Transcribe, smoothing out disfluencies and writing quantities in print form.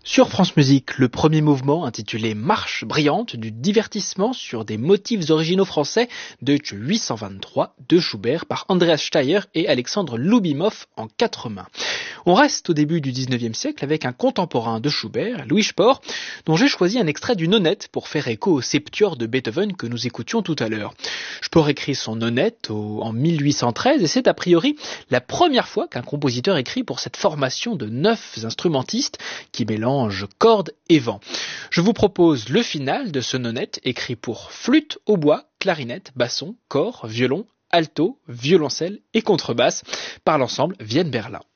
Sur France Musique, le premier mouvement intitulé Marche brillante du divertissement sur des motifs originaux français de 823 de Schubert par Andreas Steier et Alexandre Loubimov en 4 mains. On reste au début du 19e siècle avec un contemporain de Schubert, Louis Spohr, dont j'ai choisi un extrait d'une nonette pour faire écho au septuor de Beethoven que nous écoutions tout à l'heure. Spohr écrit son nonette en 1813 et c'est a priori la première fois qu'un compositeur écrit pour cette formation de 9 instrumentistes qui mélangent cordes et vent. Je vous propose le final de ce nonette écrit pour flûte, hautbois, clarinette, basson, cor, violon, alto, violoncelle et contrebasse par l'ensemble Vienne-Berlin.